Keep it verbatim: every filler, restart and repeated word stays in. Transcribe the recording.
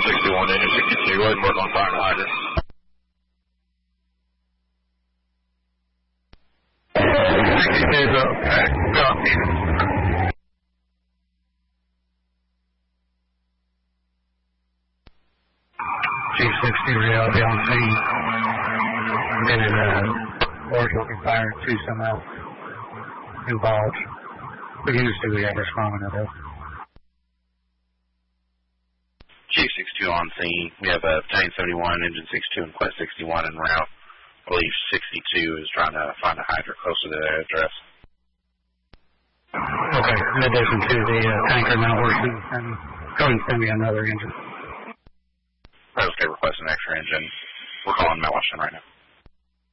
sixty-one, engine sixty-two. Go ahead and work on fire and hydrant. sixty-two's up. Copy. Chief sixty-two, reality on scene. Get it, uh, large looking fire, two some else involved. We usually we have responding to that. Chief sixty-two on scene. We have a Battalion seventy-one, Engine sixty-two, and Quest sixty-one en route. I believe sixty-two is trying to find a hydrant close to their address. Okay, in addition to the uh, tanker not working, and go and send me another engine. Right, okay, request an extra engine. We're calling Mount Washington right now.